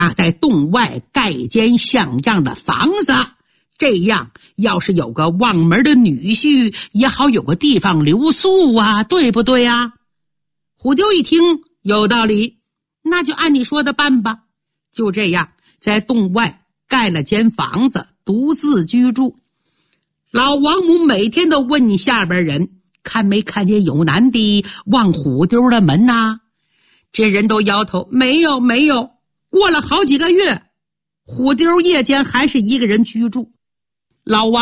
在洞外盖一间像样的房子，这样要是有个望门的女婿，也好有个地方留宿啊，对不对啊？虎丢一听有道理，那就按你说的办吧。就这样，在洞外盖了间房子，独自居住。老王母每天都问你下边人，看没看见有男的望虎丢的门啊？这人都摇头，没有。过了好几个月，虎丢夜间还是一个人居住。老王